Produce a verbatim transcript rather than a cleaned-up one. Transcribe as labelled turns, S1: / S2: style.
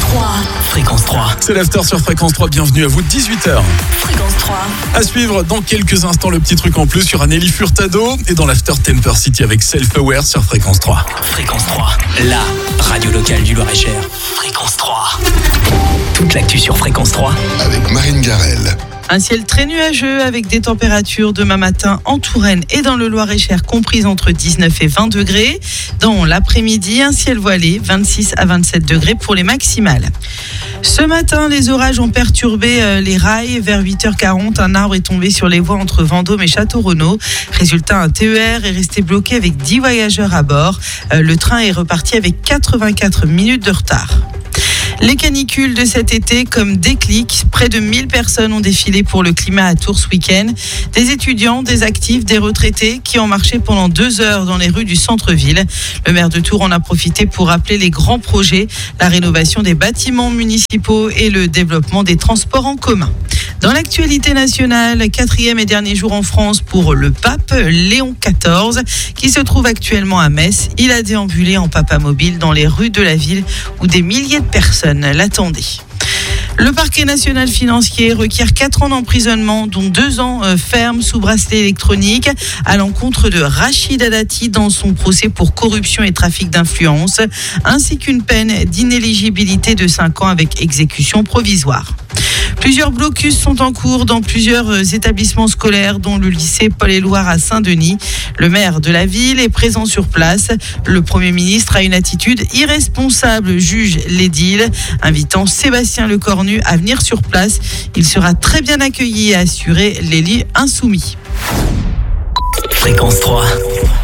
S1: trois. Fréquence trois.
S2: C'est l'after sur Fréquence trois, bienvenue à vous, dix-huit heures.
S1: Fréquence trois.
S2: À suivre dans quelques instants le petit truc en plus sur Nelly Furtado et dans l'after Temper City avec Self-Aware sur Fréquence trois.
S1: Fréquence trois, la radio locale du Loir-et-Cher. Fréquence trois. Toute l'actu sur Fréquence trois.
S3: Avec Marine Garel.
S4: Un ciel très nuageux avec des températures demain matin en Touraine et dans le Loir-et-Cher comprises entre dix-neuf et vingt degrés. Dans l'après-midi, un ciel voilé, vingt-six à vingt-sept degrés pour les maximales. Ce matin, les orages ont perturbé les rails. Vers huit heures quarante, un arbre est tombé sur les voies entre Vendôme et Château-Renaud. Résultat, un T E R est resté bloqué avec dix voyageurs à bord. Le train est reparti avec quatre-vingt-quatre minutes de retard. Les canicules de cet été comme déclic. Près de mille personnes ont défilé pour le climat à Tours ce week-end. Des étudiants, des actifs, des retraités qui ont marché pendant deux heures dans les rues du centre-ville. Le maire de Tours en a profité pour rappeler les grands projets, la rénovation des bâtiments municipaux et le développement des transports en commun. Dans l'actualité nationale, quatrième et dernier jour en France pour le pape Léon quatorze, qui se trouve actuellement à Metz. Il a déambulé en papa mobile dans les rues de la ville où des milliers de personnes l'attendaient. Le parquet national financier requiert quatre ans d'emprisonnement, dont deux ans ferme sous bracelet électronique, à l'encontre de Rachida Dati dans son procès pour corruption et trafic d'influence, ainsi qu'une peine d'inéligibilité de cinq ans avec exécution provisoire. Plusieurs blocus sont en cours dans plusieurs établissements scolaires, dont le lycée Paul-et-Loire à Saint-Denis. Le maire de la ville est présent sur place. Le Premier ministre a une attitude irresponsable, juge l'édile, invitant Sébastien Lecornu à venir sur place. Il sera très bien accueilli et assuré l'élu insoumis.
S1: Fréquence trois.